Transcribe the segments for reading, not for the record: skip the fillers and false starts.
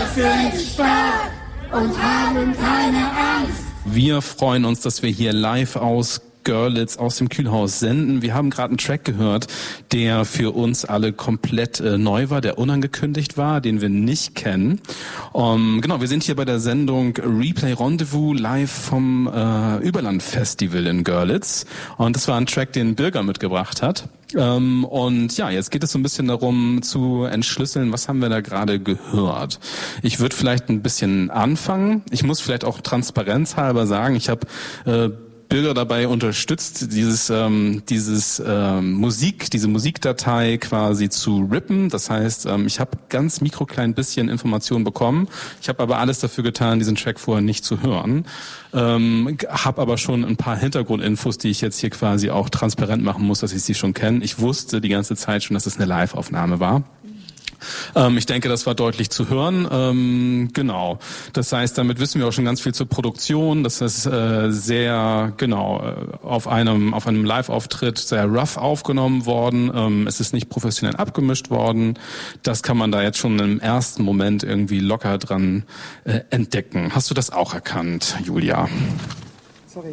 sind stark und haben keine Angst. Wir freuen uns, dass wir hier live aus Görlitz aus dem Kühlhaus senden. Wir haben gerade einen Track gehört, der für uns alle komplett neu war, der unangekündigt war, den wir nicht kennen. Genau, wir sind hier bei der Sendung Replay Rendezvous live vom Überland Festival in Görlitz. Und das war ein Track, den Birger mitgebracht hat. Und ja, jetzt geht es so ein bisschen darum zu entschlüsseln, was haben wir da gerade gehört. Ich würde vielleicht ein bisschen anfangen. Ich muss vielleicht auch transparenzhalber sagen, ich habe Birger dabei unterstützt, diese Musikdatei quasi zu rippen. Das heißt, ich habe ganz mikroklein bisschen Informationen bekommen. Ich habe aber alles dafür getan, diesen Track vorher nicht zu hören. Habe aber schon ein paar Hintergrundinfos, die ich jetzt hier quasi auch transparent machen muss, dass ich sie schon kenne. Ich wusste die ganze Zeit schon, dass es eine Live-Aufnahme war. Ich denke, das war deutlich zu hören. Genau. Das heißt, damit wissen wir auch schon ganz viel zur Produktion. Das ist sehr auf einem Live-Auftritt sehr rough aufgenommen worden. Es ist nicht professionell abgemischt worden. Das kann man da jetzt schon im ersten Moment irgendwie locker dran entdecken. Hast du das auch erkannt, Julia? Sorry,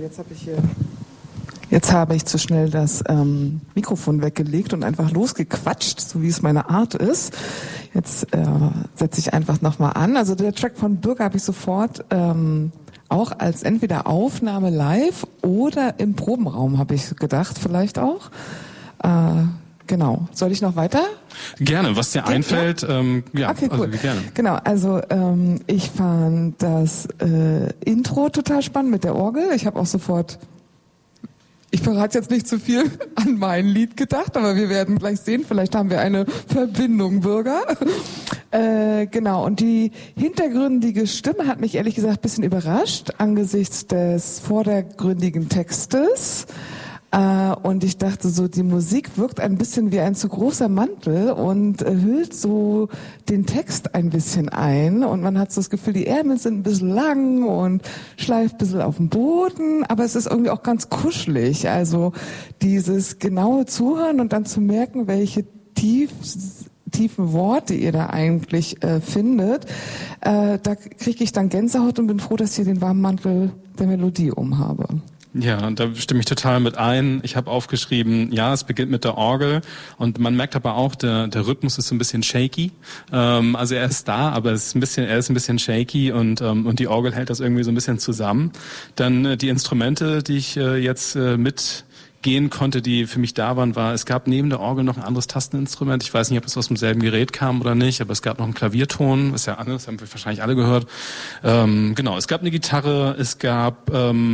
Jetzt habe ich zu schnell das Mikrofon weggelegt und einfach losgequatscht, so wie es meine Art ist. Jetzt setze ich einfach nochmal an. Also der Track von Birger habe ich sofort auch als entweder Aufnahme live oder im Probenraum, habe ich gedacht, vielleicht auch. Genau. Soll ich noch weiter? Gerne, was dir einfällt. Ja, okay, cool. Also gerne. Genau, also ich fand das Intro total spannend mit der Orgel. Ich habe auch sofort... Ich verrate jetzt nicht zu viel an mein Lied gedacht, aber wir werden gleich sehen. Vielleicht haben wir eine Verbindung, Bürger. Genau, und die hintergründige Stimme hat mich ehrlich gesagt ein bisschen überrascht angesichts des vordergründigen Textes. Und ich dachte so, die Musik wirkt ein bisschen wie ein zu großer Mantel und hüllt so den Text ein bisschen ein. Und man hat so das Gefühl, die Ärmel sind ein bisschen lang und schleift ein bisschen auf dem Boden. Aber es ist irgendwie auch ganz kuschelig. Also dieses genaue Zuhören und dann zu merken, welche tiefen Worte ihr da eigentlich findet. Da kriege ich dann Gänsehaut und bin froh, dass ich den warmen Mantel der Melodie umhabe. Ja, da stimme ich total mit ein. Ich habe aufgeschrieben, ja, es beginnt mit der Orgel und man merkt aber auch, der Rhythmus ist so ein bisschen shaky. Also er ist da, aber er ist ein bisschen shaky und die Orgel hält das irgendwie so ein bisschen zusammen. Dann die Instrumente, die ich jetzt mitgehen konnte, die für mich da waren, es gab neben der Orgel noch ein anderes Tasteninstrument. Ich weiß nicht, ob es aus demselben Gerät kam oder nicht, aber es gab noch einen Klavierton, ist ja anders, haben wir wahrscheinlich alle gehört. Genau, es gab eine Gitarre, es gab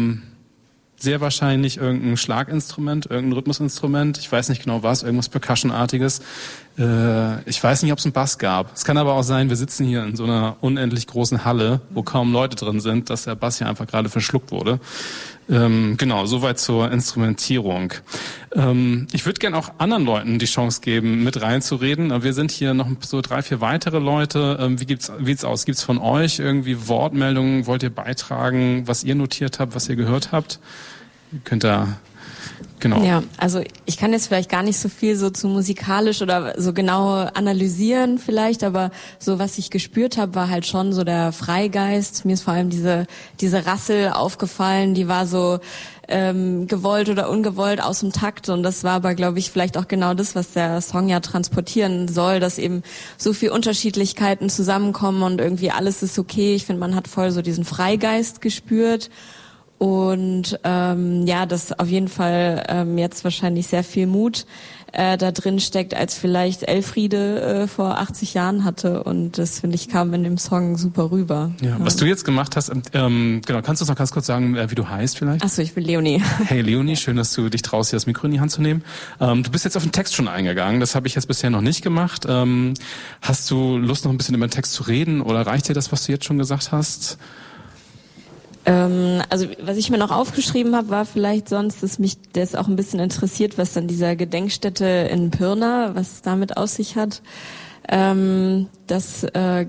sehr wahrscheinlich irgendein Schlaginstrument, irgendein Rhythmusinstrument. Ich weiß nicht genau was, irgendwas Percussion-artiges. Ich weiß nicht, ob es einen Bass gab. Es kann aber auch sein, wir sitzen hier in so einer unendlich großen Halle, wo kaum Leute drin sind, dass der Bass hier einfach gerade verschluckt wurde. Genau, soweit zur Instrumentierung. Ich würde gerne auch anderen Leuten die Chance geben, mit reinzureden. Aber wir sind hier noch so 3, 4 weitere Leute. Wie sieht's aus? Gibt's von euch irgendwie Wortmeldungen? Wollt ihr beitragen, was ihr notiert habt, was ihr gehört habt? Ihr könnt da... Genau. Ja, also ich kann jetzt vielleicht gar nicht so viel so zu musikalisch oder so genau analysieren vielleicht, aber so was ich gespürt habe, war halt schon so der Freigeist. Mir ist vor allem diese Rassel aufgefallen, die war so gewollt oder ungewollt aus dem Takt und das war aber, glaube ich, vielleicht auch genau das, was der Song ja transportieren soll, dass eben so viel Unterschiedlichkeiten zusammenkommen und irgendwie alles ist okay. Ich finde, man hat voll so diesen Freigeist gespürt. Und ja, dass auf jeden Fall jetzt wahrscheinlich sehr viel Mut da drin steckt, als vielleicht Elfriede vor 80 Jahren hatte. Und das, finde ich, kam in dem Song super rüber. Ja, was du jetzt gemacht hast, genau, kannst du uns noch ganz kurz sagen, wie du heißt vielleicht? Achso, ich bin Leonie. Hey Leonie, schön, dass du dich traust, hier das Mikro in die Hand zu nehmen. Du bist jetzt auf den Text schon eingegangen, das habe ich jetzt bisher noch nicht gemacht. Hast du Lust, noch ein bisschen über den Text zu reden oder reicht dir das, was du jetzt schon gesagt hast? Also was ich mir noch aufgeschrieben habe, war vielleicht sonst, dass mich das auch ein bisschen interessiert, was dann dieser Gedenkstätte in Pirna, was damit aus sich hat. Das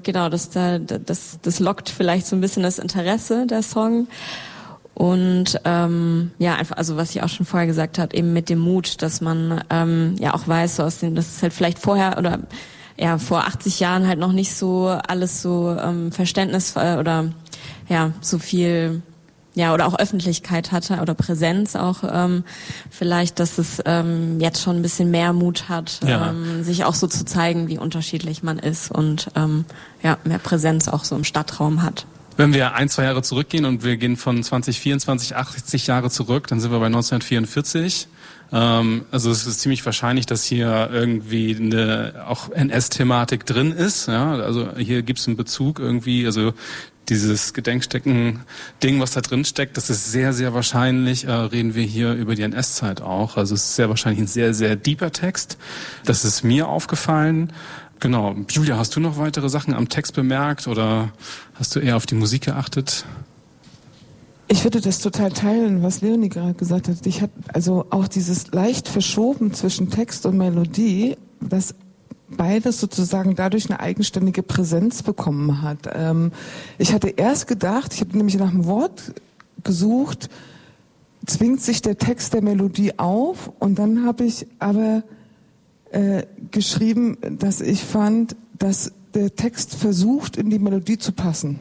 lockt vielleicht so ein bisschen das Interesse, der Song. Und ja, einfach, also was ich auch schon vorher gesagt habe, eben mit dem Mut, dass man ja auch weiß, so aus dem, dass es halt vielleicht vorher oder vor 80 Jahren halt noch nicht so alles so Verständnis oder ja so viel oder auch Öffentlichkeit hatte oder Präsenz auch vielleicht, dass es jetzt schon ein bisschen mehr Mut hat, sich auch so zu zeigen, wie unterschiedlich man ist und mehr Präsenz auch so im Stadtraum hat. Wenn wir 1-2 Jahre zurückgehen und wir gehen von 2024 80 Jahre zurück, dann sind wir bei 1944. Also es ist ziemlich wahrscheinlich, dass hier irgendwie auch NS-Thematik drin ist. Ja? Also hier gibt es einen Bezug irgendwie, also dieses Gedenkstätten-Ding, was da drin steckt, das ist sehr, sehr wahrscheinlich, reden wir hier über die NS-Zeit auch. Also es ist sehr wahrscheinlich ein sehr, sehr deeper Text. Das ist mir aufgefallen. Genau. Julia, hast du noch weitere Sachen am Text bemerkt oder hast du eher auf die Musik geachtet? Ich würde das total teilen, was Leonie gerade gesagt hat. Ich hatte also auch dieses leicht verschoben zwischen Text und Melodie, dass beides sozusagen dadurch eine eigenständige Präsenz bekommen hat. Ich hatte erst gedacht, ich habe nämlich nach einem Wort gesucht, zwingt sich der Text der Melodie auf, und dann habe ich aber geschrieben, dass ich fand, dass der Text versucht, in die Melodie zu passen.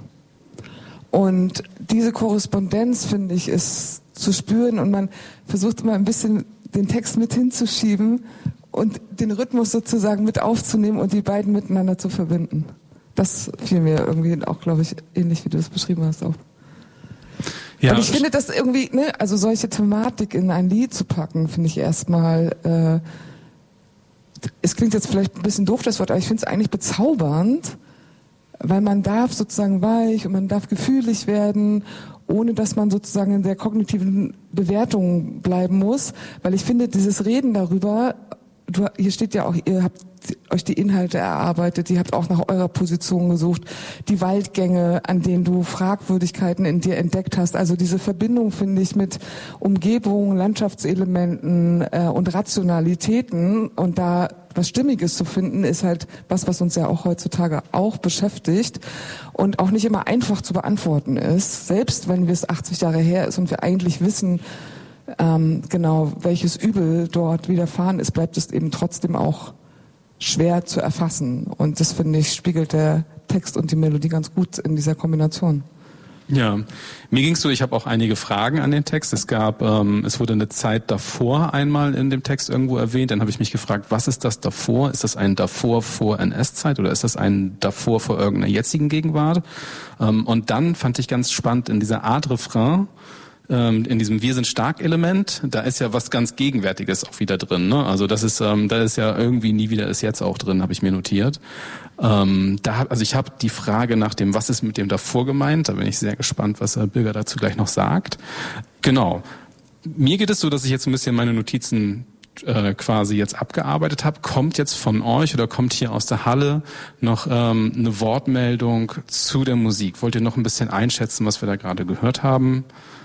Und diese Korrespondenz, finde ich, ist zu spüren, und man versucht immer ein bisschen den Text mit hinzuschieben und den Rhythmus sozusagen mit aufzunehmen und die beiden miteinander zu verbinden. Das fiel mir irgendwie auch, glaube ich, ähnlich wie du es beschrieben hast auch. Ja, und ich finde das irgendwie, also solche Thematik in ein Lied zu packen, finde ich erstmal, es klingt jetzt vielleicht ein bisschen doof, das Wort, aber ich finde es eigentlich bezaubernd, weil man darf sozusagen weich und man darf gefühlig werden, ohne dass man sozusagen in der kognitiven Bewertung bleiben muss, weil ich finde, dieses Reden darüber, hier steht ja auch, ihr habt euch die Inhalte erarbeitet, ihr habt auch nach eurer Position gesucht, die Waldgänge, an denen du Fragwürdigkeiten in dir entdeckt hast. Also diese Verbindung, finde ich, mit Umgebung, Landschaftselementen und Rationalitäten, und da was Stimmiges zu finden, ist halt was uns ja auch heutzutage auch beschäftigt und auch nicht immer einfach zu beantworten ist, selbst wenn es 80 Jahre her ist und wir eigentlich wissen, genau welches Übel dort widerfahren ist, bleibt es eben trotzdem auch schwer zu erfassen. Und das, finde ich, spiegelt der Text und die Melodie ganz gut in dieser Kombination. Ja, mir ging's so, ich habe auch einige Fragen an den Text. Es wurde eine Zeit davor einmal in dem Text irgendwo erwähnt. Dann habe ich mich gefragt, was ist das davor? Ist das ein davor vor NS-Zeit oder ist das ein davor vor irgendeiner jetzigen Gegenwart? Und dann fand ich ganz spannend in dieser Art Refrain, in diesem Wir sind stark Element, da ist ja was ganz Gegenwärtiges auch wieder drin, ne? Also da ist ja irgendwie nie wieder ist jetzt auch drin, habe ich mir notiert. Ich habe die Frage nach dem, was ist mit dem davor gemeint, da bin ich sehr gespannt, was Birger dazu gleich noch sagt. Genau. Mir geht es so, dass ich jetzt ein bisschen meine Notizen quasi jetzt abgearbeitet habe. Kommt jetzt von euch oder kommt hier aus der Halle noch eine Wortmeldung zu der Musik? Wollt ihr noch ein bisschen einschätzen, was wir da gerade gehört haben?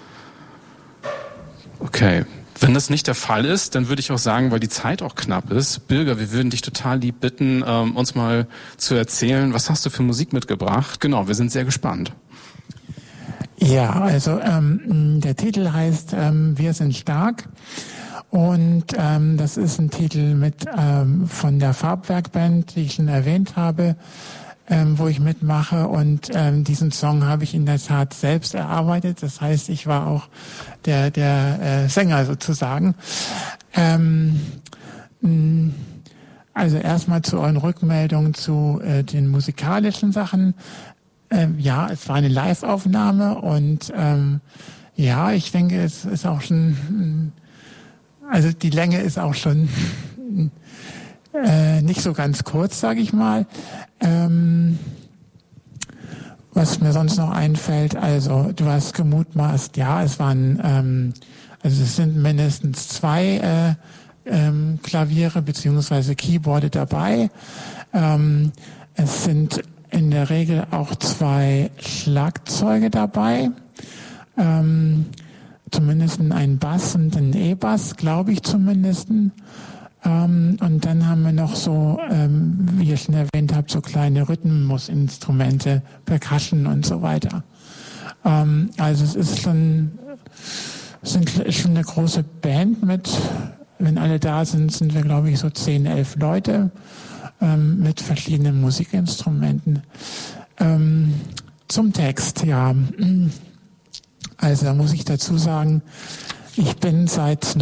Okay, wenn das nicht der Fall ist, dann würde ich auch sagen, weil die Zeit auch knapp ist, Birger, wir würden dich total lieb bitten, uns mal zu erzählen, was hast du für Musik mitgebracht? Genau, wir sind sehr gespannt. Ja, also der Titel heißt Wir sind stark, und das ist ein Titel von der Farbwerkband, die ich schon erwähnt habe, wo ich mitmache, und diesen Song habe ich in der Tat selbst erarbeitet. Das heißt, ich war auch der Sänger sozusagen. Also erstmal zu euren Rückmeldungen zu den musikalischen Sachen. Ja, es war eine Live-Aufnahme, und ich denke, es ist auch schon, also die Länge ist auch schon nicht so ganz kurz, sage ich mal. Was mir sonst noch einfällt, also du hast gemutmaßt, ja, es sind mindestens 2 Klaviere beziehungsweise Keyboarde dabei. Es sind in der Regel auch 2 Schlagzeuge dabei. Zumindest ein Bass und ein E-Bass, glaube ich zumindest. Und dann haben wir noch so, wie ihr schon erwähnt habt, so kleine Rhythmusinstrumente, Percussion und so weiter. Also es ist schon eine große Band mit, wenn alle da sind, sind wir, glaube ich, so 10, 11 Leute. mit verschiedenen Musikinstrumenten. Zum Text, ja. Also da muss ich dazu sagen, ich bin seit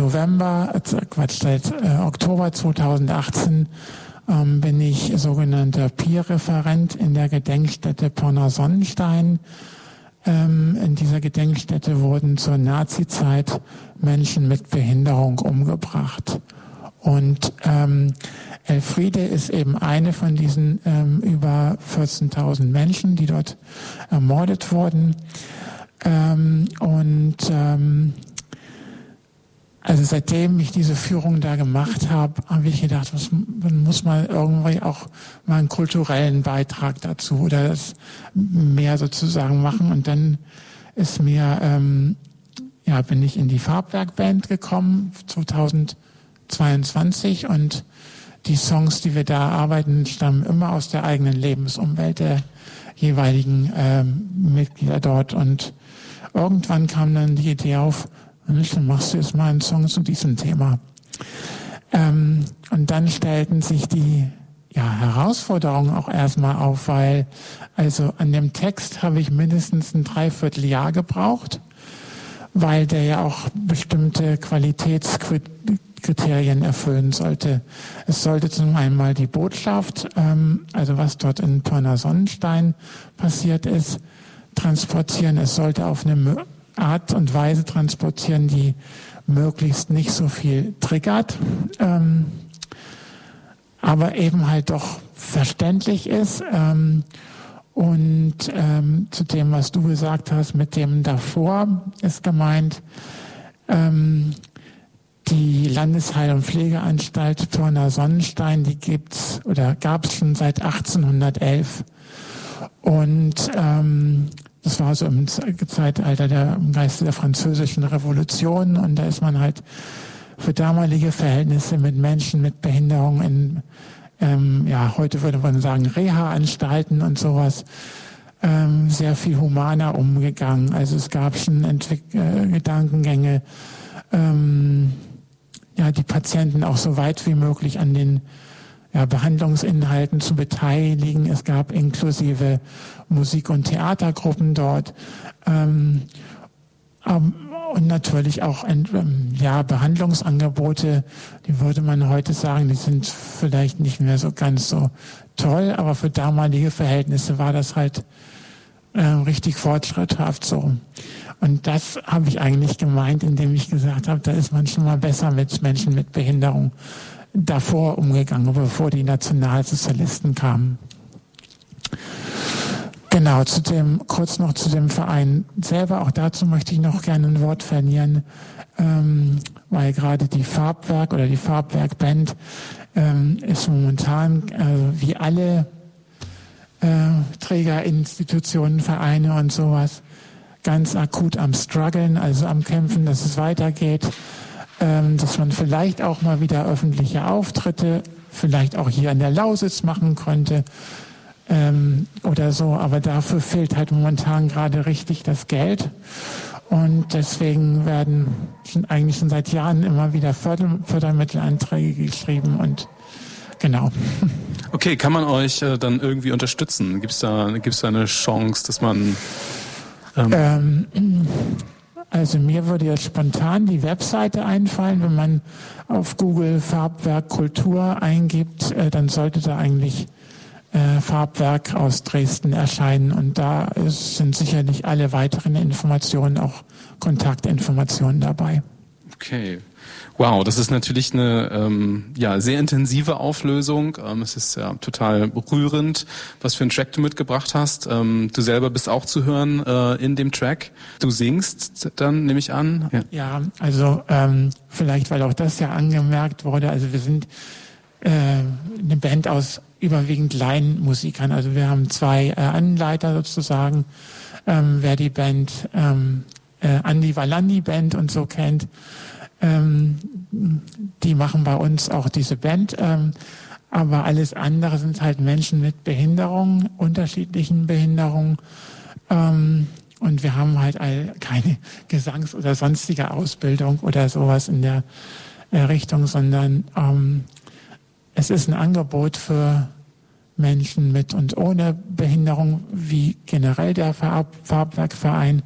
Oktober 2018 bin ich sogenannter Peer-Referent in der Gedenkstätte Pirna-Sonnenstein. In dieser Gedenkstätte wurden zur Nazi-Zeit Menschen mit Behinderung umgebracht. Und Elfriede ist eben eine von diesen über 14.000 Menschen, die dort ermordet wurden. Also seitdem ich diese Führung da gemacht habe, habe ich gedacht, man muss mal irgendwie auch mal einen kulturellen Beitrag dazu oder das mehr sozusagen machen. Und dann ist mir, bin ich in die Farbwerk-Band gekommen, 2022, und die Songs, die wir da arbeiten, stammen immer aus der eigenen Lebensumwelt der jeweiligen Mitglieder dort. Und irgendwann kam dann die Idee auf, dann machst du jetzt mal einen Song zu diesem Thema. Und dann stellten sich die Herausforderungen auch erstmal auf, weil also an dem Text habe ich mindestens ein Dreivierteljahr gebraucht, weil der ja auch bestimmte Qualitätskriterien erfüllen sollte. Es sollte zum einen mal die Botschaft, also was dort in Pirna-Sonnenstein passiert ist, transportieren. Es sollte auf eine Art und Weise transportieren, die möglichst nicht so viel triggert, aber eben halt doch verständlich ist. Und zu dem, was du gesagt hast, mit dem davor ist gemeint, die Landesheil- und Pflegeanstalt Pirna-Sonnenstein, die gab es schon seit 1811. Und das war so im Zeitalter im Geiste der Französischen Revolution, und da ist man halt für damalige Verhältnisse mit Menschen mit Behinderung in, heute würde man sagen Reha-Anstalten und sowas, sehr viel humaner umgegangen. Also es gab schon Gedankengänge, die Patienten auch so weit wie möglich an den Behandlungsinhalten zu beteiligen. Es gab inklusive Musik- und Theatergruppen dort. Und natürlich auch Behandlungsangebote, die würde man heute sagen, die sind vielleicht nicht mehr so ganz so toll, aber für damalige Verhältnisse war das halt richtig fortschritthaft so. Und das habe ich eigentlich gemeint, indem ich gesagt habe, da ist man schon mal besser mit Menschen mit Behinderung davor umgegangen, bevor die Nationalsozialisten kamen. Genau, kurz noch zu dem Verein selber. Auch dazu möchte ich noch gerne ein Wort verlieren, weil gerade die Farbwerk oder die Farbwerk-Band ist momentan, wie alle Trägerinstitutionen, Vereine und sowas, ganz akut am Struggeln, also am Kämpfen, dass es weitergeht, dass man vielleicht auch mal wieder öffentliche Auftritte, vielleicht auch hier in der Lausitz machen könnte, oder so, aber dafür fehlt halt momentan gerade richtig das Geld, und deswegen werden eigentlich schon seit Jahren immer wieder Fördermittelanträge geschrieben, und genau. Okay, kann man euch dann irgendwie unterstützen? Gibt's da eine Chance, dass man also mir würde jetzt spontan die Webseite einfallen, wenn man auf Google Farbwerk Kultur eingibt, dann sollte da eigentlich Farbwerk aus Dresden erscheinen, und da sind sicherlich alle weiteren Informationen, auch Kontaktinformationen dabei. Okay. Wow, das ist natürlich eine sehr intensive Auflösung. Es ist ja total rührend, was für einen Track du mitgebracht hast. Du selber bist auch zu hören in dem Track. Du singst dann, nehme ich an? Ja, also vielleicht, weil auch das ja angemerkt wurde. Also wir sind eine Band aus überwiegend Laienmusikern. Also wir haben 2 Anleiter sozusagen. Wer die Band Andi Valandi Band und so kennt, die machen bei uns auch diese Band, aber alles andere sind halt Menschen mit Behinderungen, unterschiedlichen Behinderungen, und wir haben halt keine Gesangs- oder sonstige Ausbildung oder sowas in der Richtung, sondern es ist ein Angebot für Menschen mit und ohne Behinderung, wie generell der Farbwerkverein.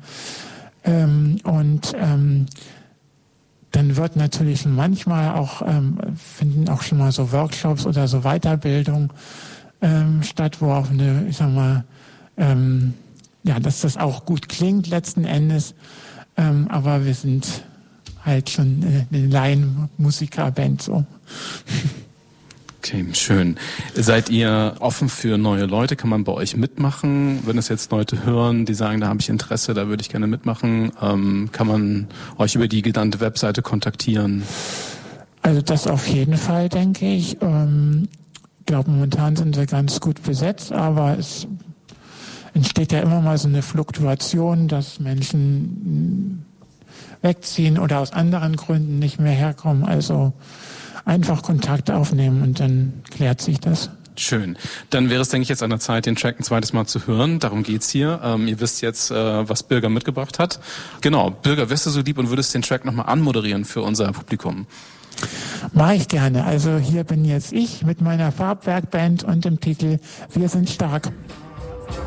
Dann wird natürlich manchmal auch, finden auch schon mal so Workshops oder so Weiterbildung statt, wo auch eine, ich sag mal, dass das auch gut klingt letzten Endes. Aber wir sind halt schon eine Laienmusikerband so. Okay, schön. Seid ihr offen für neue Leute? Kann man bei euch mitmachen? Wenn es jetzt Leute hören, die sagen, da habe ich Interesse, da würde ich gerne mitmachen, kann man euch über die genannte Webseite kontaktieren? Also das auf jeden Fall, denke ich. Ich glaube, momentan sind wir ganz gut besetzt, aber es entsteht ja immer mal so eine Fluktuation, dass Menschen wegziehen oder aus anderen Gründen nicht mehr herkommen. Also einfach Kontakt aufnehmen und dann klärt sich das. Schön. Dann wäre es, denke ich, jetzt an der Zeit, den Track ein zweites Mal zu hören. Darum geht's hier. Ihr wisst jetzt, was Birger mitgebracht hat. Genau. Birger, wärst du so lieb und würdest den Track nochmal anmoderieren für unser Publikum? Mache ich gerne. Also hier bin jetzt ich mit meiner Farbwerkband und dem Titel Wir sind stark.